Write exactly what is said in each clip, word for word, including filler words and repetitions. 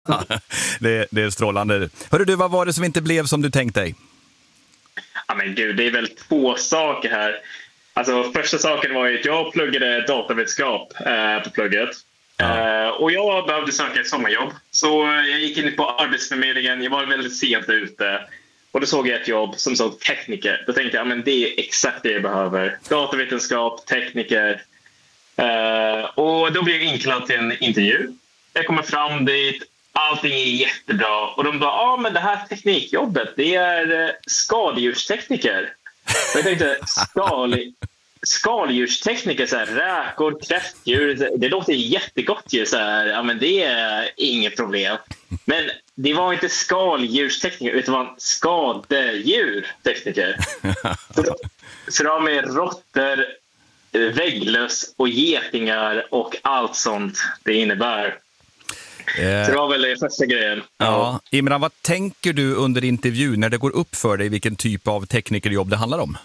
det, det är strålande. Hörru du, vad var det som inte blev som du tänkt dig? Ja, men gud, det är väl två saker här. Alltså, första saken var ju att jag pluggade datavetenskap eh, på plugget. Ja. Eh, och jag behövde söka ett sommarjobb. Så jag gick in på Arbetsförmedlingen. Jag var väldigt sent ute. Och då såg jag ett jobb som såg tekniker. Då tänkte jag, men det är exakt det jag behöver. Datavetenskap, tekniker. Eh, och då blev jag inkallad till en intervju. Jag kommer fram dit. Allting är jättebra. Och de bara, ja ah, men det här teknikjobbet, det är eh, skadedjurstekniker. Och jag tänkte, skal, skaldjurstekniker, så här, räkor, kräftdjur, det låter jättegott ju. Så här, ja men det är inget problem. Men det var inte skaldjurstekniker, utan det var en skadedjurtekniker. Så, så det var med råttor, vägglöss och getingar och allt sånt det innebär. Eh, så det var väl det första grejen. Ja. Imran, vad tänker du under intervjun när det går upp för dig vilken typ av teknikerjobb det handlar om?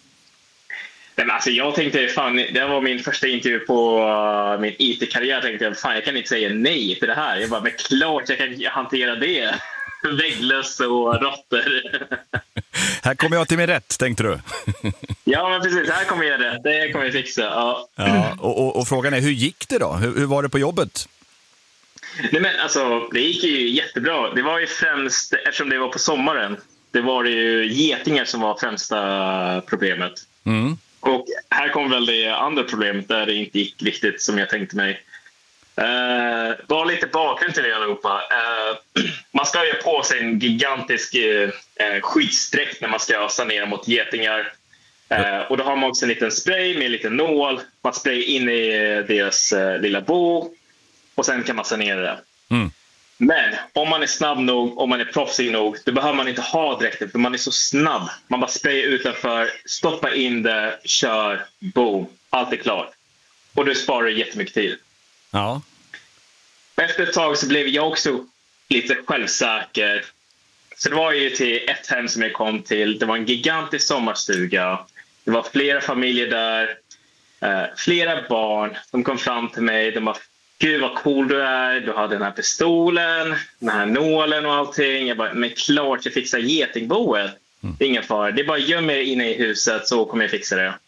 Nej, men alltså, jag tänkte, fan, det var min första intervju på uh, min I T-karriär. Tänkte jag, fan, jag kan inte säga nej till det här. Jag bara, men klart jag kan hantera det. Vägglöss och råttor. Här kommer jag till min rätt, tänkte du? Ja, men precis. Här kommer jag rätt. Det kommer jag fixa. Ja. Ja, och, och, och frågan är, hur gick det då? Hur, hur var det på jobbet? Nej, men alltså, det gick ju jättebra. Det var ju främst, eftersom det var på sommaren, det var det ju getingar som var främsta problemet. Mm. Och här kom väl det andra problemet där det inte gick riktigt som jag tänkte mig. Uh, bara lite bakgrund till det allihopa. Uh, man ska ju på sig en gigantisk uh, skyddsdräkt när man ska sanera mot getingar. Uh, och då har man också en liten spray med en liten nål. Man sprayar in i deras uh, lilla bo. Och sen kan man sanera det. Mm. Men om man är snabb nog, om man är proffsig nog, då behöver man inte ha dräkten, för man är så snabb. Man bara sprayar utanför, stoppar in det, kör, boom. Allt är klart. Och du sparar jättemycket tid. Ja. Efter ett tag så blev jag också lite självsäker. Så det var ju till ett hem som jag kom till. Det var en gigantisk sommarstuga. Det var flera familjer där. Eh, flera barn. De kom fram till mig. De var, gud vad cool du är. Du har den här pistolen, den här nålen och allting. Jag bara, men klart jag fixar getingboet. Mm. Det är ingen fara. Det är bara göm er inne i huset så kommer jag fixa det.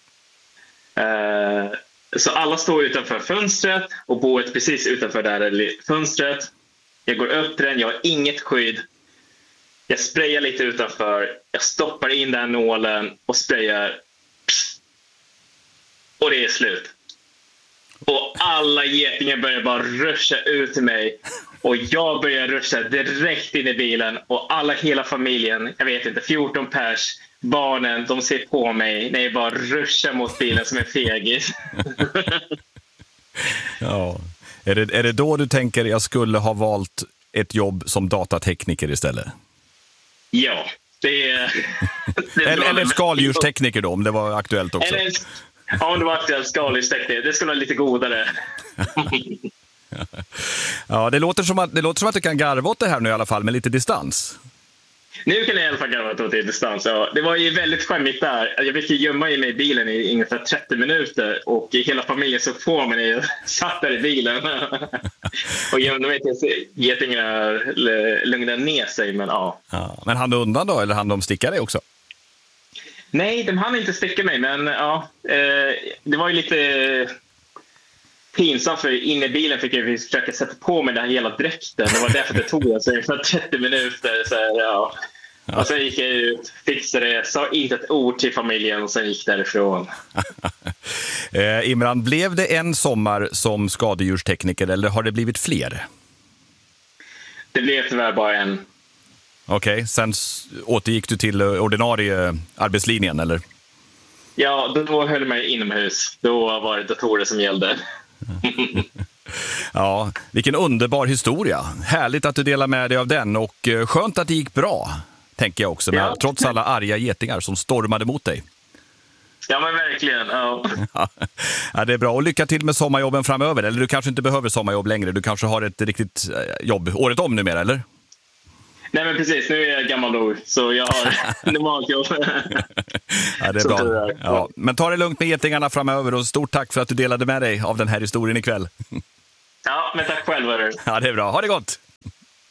Eh, så alla står utanför fönstret och boet precis utanför där fönstret. Jag går upp till den, jag har inget skydd. Jag sprayar lite utanför. Jag stoppar in den nålen och sprayar. Och det är slut. Och alla getingar börjar bara ruscha ut till mig. Och jag börjar ruscha direkt in i bilen. Och alla, hela familjen, jag vet inte, fjorton pers, barnen, de ser på mig när jag bara ruschar mot bilen som en fegis. Ja. Är det, är det då du tänker jag skulle ha valt ett jobb som datatekniker istället? Ja, det är... Det är eller eller skaldjurstekniker då, om det var aktuellt också. Eller, ja, om det var aktuellt skaldjurstekniker. Det skulle vara lite godare. Ja, det låter, som att, det låter som att du kan garva åt det här nu i alla fall, med lite distans. Nu kan jag i alla fall garva åt det distans. Ja, det var ju väldigt skämmigt där. Jag fick ju gömma mig i bilen i ungefär trettio minuter. Och hela familjen såg på mig när jag satt där i bilen. Och jag vet inte, getingar lugnade ner sig, men ja. Ja. Men hann du undan då, eller hann de sticka dig också? Nej, de hann inte sticka mig, men ja. Eh, det var ju lite pinsamt, för inne i bilen fick jag försöka sätta på mig den här hela dräkten. Det var därför det tog jag så för trettio minuter. Så här, ja. Ja. Och sen gick jag ut, fixade det, sa inte ett ord till familjen och sen gick därifrån. eh, Imran, blev det en sommar som skadedjurstekniker eller har det blivit fler? Det blev tyvärr bara en. Okej, okay. Sen återgick du till ordinarie arbetslinjen, eller? Ja, då höll man inomhus. Då var det datorer som gällde. Ja, vilken underbar historia. Härligt att du delar med dig av den, och skönt att det gick bra, tänker jag också, med, ja. Trots alla arga getingar som stormade mot dig. Ja, men verkligen. Ja. Ja, det är bra. Och lycka till med sommarjobben framöver. Eller du kanske inte behöver sommarjobb längre. Du kanske har ett riktigt jobb året om numera, eller? Nej, men precis. Nu är jag gammal nog, så jag har normalt jobb. Ja, det är bra. Ja. Men ta det lugnt med getingarna framöver, och stort tack för att du delade med dig av den här historien ikväll. Ja, men tack själv. Ja, det är bra. Ha det gott!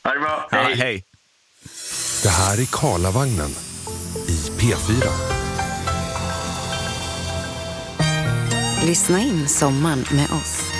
Ha det bra. Ja, Hej. hej. Det här är Karlavagnen i P fyra. Lyssna in sommaren med oss.